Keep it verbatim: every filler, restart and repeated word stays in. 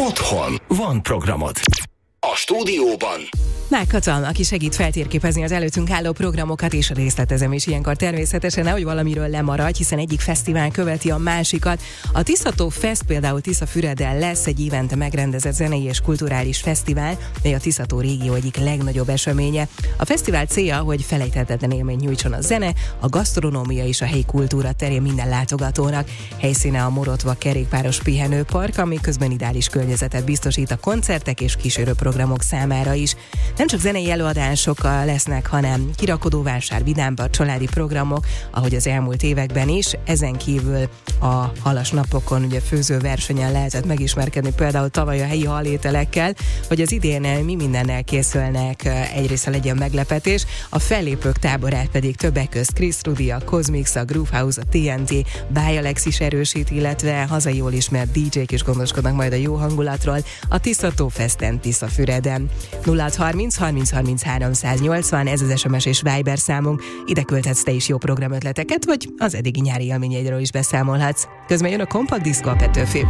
Otthon van programod. A stúdióban Mák Katalin, aki segít feltérképezni az előttünk álló programokat, és részletezem is ilyenkor természetesen, nehogy valamiről lemaradj, hiszen egyik fesztivál követi a másikat. A Tiszató Fest például Tiszafüreden lesz egy évente megrendezett zenei és kulturális fesztivál, mely a Tiszató régió egyik legnagyobb eseménye. A fesztivál célja, hogy felejthetetlen élményt nyújtson a zene, a gasztronómia és a helyi kultúra terén minden látogatónak. Helyszíne a Morotva kerékpáros pihenőpark, ami közben ideális környezetet biztosít a koncertek és kísérő programok számára is. Nem csak zenei előadások lesznek, hanem kirakodóvásár, vidámbar, családi programok, ahogy az elmúlt években is. Ezen kívül a halas napokon ugye főzőversenyen lehetett megismerkedni például tavaly a helyi halételekkel, hogy az idén mi mindennel készülnek, egyrészt legyen meglepetés, a fellépők táborát pedig többek közt Chris Rudy, a Cosmix, a Groove House, a té en té, By Alex is erősít, illetve hazai jól ismert dé jék is gondoskodnak majd a jó hangulatról a Tiszató Festen Tiszafüreden. nulla harminc harminc harminchárom száznyolcvan, ez az es em es és Viber számunk, ide küldhetsz te is jó programötleteket, vagy az eddigi nyári élményeidről is beszámolhatsz. Közben jön a Kompakt Diszkó a Petőfi.